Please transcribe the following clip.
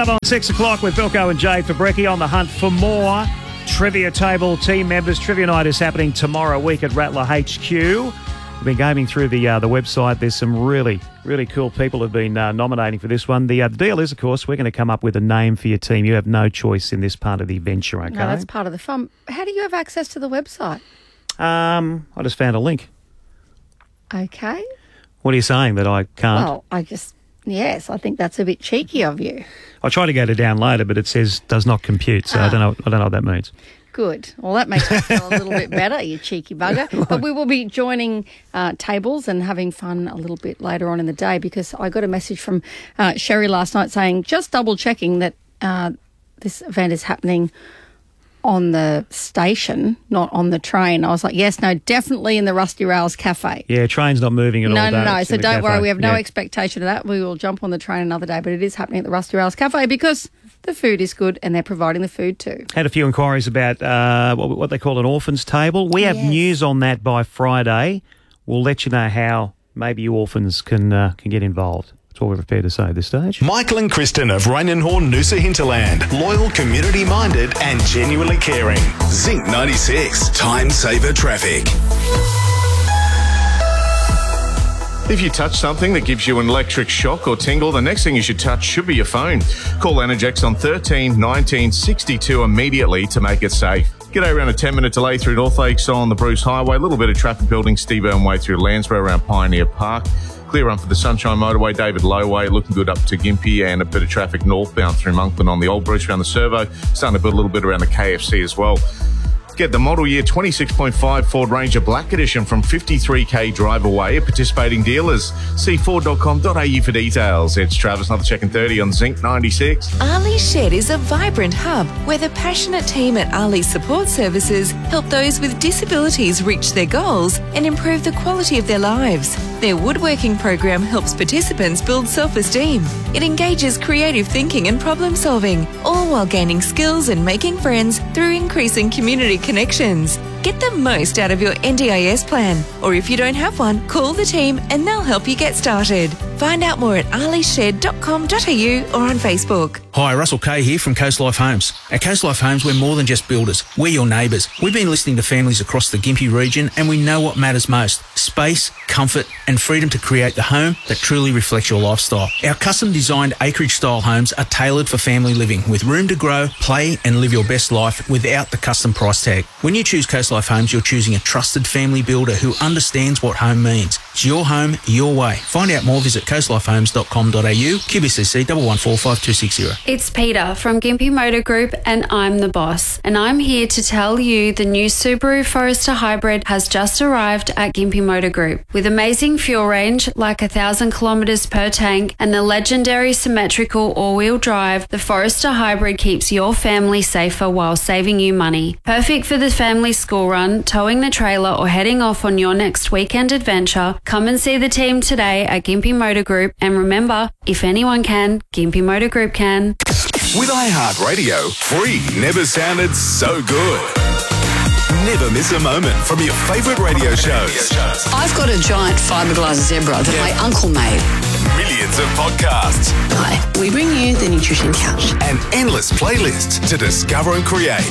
up on 6 o'clock with Bilko and Jade Fabrecki on the hunt for more Trivia Table team members. Trivia night is happening tomorrow week at Rattler HQ. We've been gaming through the website. There's some really, really cool people who've been nominating for this one. The deal is, of course, we're going to come up with a name for your team. You have no choice in this part of the adventure, okay? No, that's part of the fun. How do you have access to the website? I just found a link. Okay. What are you saying, that I can't? Well, yes, I think that's a bit cheeky of you. I tried to go to download it, but it says does not compute, so I don't know what that means. Good. Well, that makes me feel a little bit better, you cheeky bugger. Right. But we will be joining tables and having fun a little bit later on in the day, because I got a message from Sherry last night saying, just double checking that this event is happening on the station, not on the train. I was like, yes, no, definitely in the Rusty Rails Cafe. Yeah, train's not moving at all. No. So don't worry, we have no expectation of that. We will jump on the train another day, but it is happening at the Rusty Rails Cafe because the food is good and they're providing the food too. Had a few inquiries about what they call an orphans table. We have news on that by Friday. We'll let you know how maybe you orphans can get involved. That's all we're prepared to say at this stage. Michael and Kristen of Rainenhorn, Noosa Hinterland. Loyal, community-minded and genuinely caring. Zinc 96. Time saver traffic. If you touch something that gives you an electric shock or tingle, the next thing you should touch should be your phone. Call Energex on 13 19 62 immediately to make it safe. G'day, around a 10-minute delay through North Lakes on the Bruce Highway. A little bit of traffic building Steeburn Way through Landsborough around Pioneer Park. Clear run for the Sunshine Motorway, David Low Way, looking good up to Gympie, and a bit of traffic northbound through Monkland on the Old Bruce around the Servo. Starting to build a little bit around the KFC as well. Get the model year 26.5 Ford Ranger Black Edition from 53k drive away at participating dealers. See Ford.com.au for details. It's Travis, another check in 30 on Zinc 96. Ali Shed is a vibrant hub where the passionate team at Ali Support Services help those with disabilities reach their goals and improve the quality of their lives. Their woodworking program helps participants build self-esteem. It engages creative thinking and problem solving, all while gaining skills and making friends through increasing community connections. Get the most out of your NDIS plan, or if you don't have one, call the team and they'll help you get started. Find out more at alished.com.au or on Facebook. Hi, Russell Kay here from Coast Life Homes. At Coast Life Homes, we're more than just builders. We're your neighbours. We've been listening to families across the Gympie region and we know what matters most: space, comfort and freedom to create the home that truly reflects your lifestyle. Our custom-designed acreage-style homes are tailored for family living, with room to grow, play and live your best life without the custom price tag. When you choose Coast Life Homes, you're choosing a trusted family builder who understands what home means. It's your home, your way. Find out more, visit coastlifehomes.com.au, QBCC 1145 It's Peter from Gympie Motor Group and I'm the boss. And I'm here to tell you the new Subaru Forester Hybrid has just arrived at Gympie Motor Group. With amazing fuel range, like 1,000 kilometres per tank, and the legendary symmetrical all-wheel drive, the Forester Hybrid keeps your family safer while saving you money. Perfect for the family school run, towing the trailer or heading off on your next weekend adventure. Come and see the team today at Gympie Motor Group, and remember, if anyone can, Gympie Motor Group can. With iHeartRadio, free never sounded so good. Never miss a moment from your favourite radio shows. I've got a giant fiberglass zebra that my uncle made. Millions of podcasts. Hi, we bring you the Nutrition Couch. And endless playlists to discover and create.